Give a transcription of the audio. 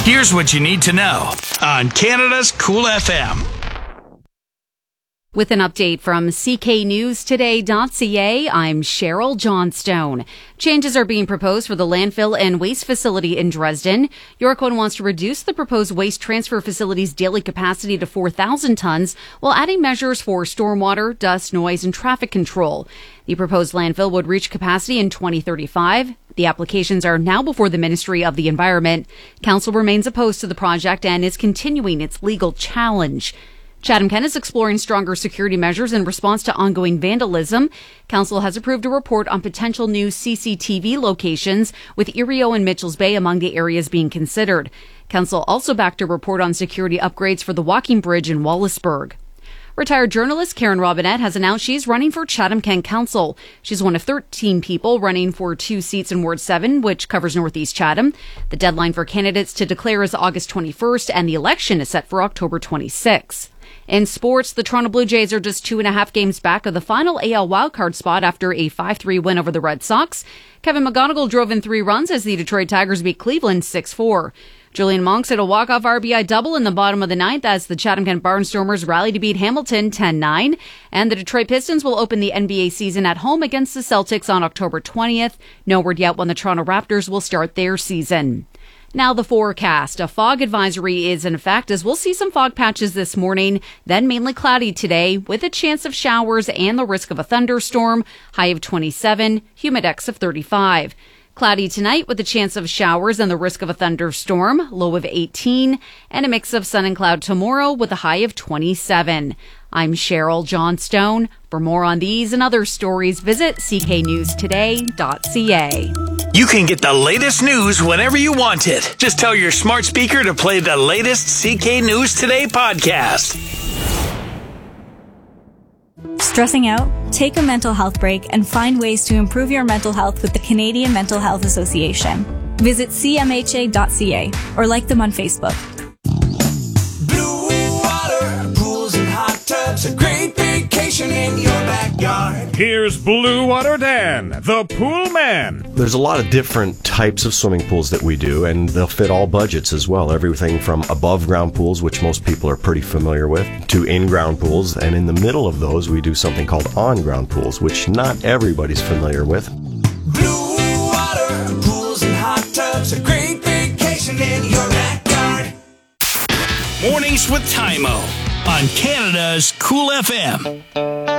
Here's what you need to know on Canada's Cool FM. With an update from cknewstoday.ca, I'm Cheryl Johnstone. Changes are being proposed for the landfill and waste facility in Dresden. Yorkone wants to reduce the proposed waste transfer facility's daily capacity to 4,000 tons while adding measures for stormwater, dust, noise, and traffic control. The proposed landfill would reach capacity in 2035. The applications are now before the Ministry of the Environment. Council remains opposed to the project and is continuing its legal challenge. Chatham-Kent is exploring stronger security measures in response to ongoing vandalism. Council has approved a report on potential new CCTV locations, with Erio and Mitchells Bay among the areas being considered. Council also backed a report on security upgrades for the walking bridge in Wallaceburg. Retired journalist Karen Robinette has announced she's running for Chatham-Kent Council. She's one of 13 people running for 2 seats in Ward 7, which covers Northeast Chatham. The deadline for candidates to declare is August 21st, and the election is set for October 26th. In sports, the Toronto Blue Jays are just 2.5 games back of the final AL wildcard spot after a 5-3 win over the Red Sox. Kevin McGonigal drove in 3 runs as the Detroit Tigers beat Cleveland 6-4. Julian Monks hit a walk-off RBI double in the bottom of the 9th as the Chatham-Kent Barnstormers rallied to beat Hamilton 10-9. And the Detroit Pistons will open the NBA season at home against the Celtics on October 20th. No word yet when the Toronto Raptors will start their season. Now the forecast. A fog advisory is in effect as we'll see some fog patches this morning, then mainly cloudy today with a chance of showers and the risk of a thunderstorm. High of 27, humidex of 35. Cloudy tonight with a chance of showers and the risk of a thunderstorm. Low of 18 and a mix of sun and cloud tomorrow with a high of 27. I'm Cheryl Johnstone. For more on these and other stories, visit cknewstoday.ca. You can get the latest news whenever you want it. Just tell your smart speaker to play the latest CK News Today podcast. Stressing out? Take a mental health break and find ways to improve your mental health with the Canadian Mental Health Association. Visit cmha.ca or like them on Facebook. Blue water, pools and hot tubs, a great vacation in your backyard. Here's Blue Water Dan, the pool man. There's a lot of different types of swimming pools that we do, and they'll fit all budgets as well. Everything from above-ground pools, which most people are pretty familiar with, to in-ground pools. And in the middle of those, we do something called on-ground pools, which not everybody's familiar with. Blue water, pools and hot tubs, a great vacation in your backyard. Mornings with Tymo on Canada's Cool FM.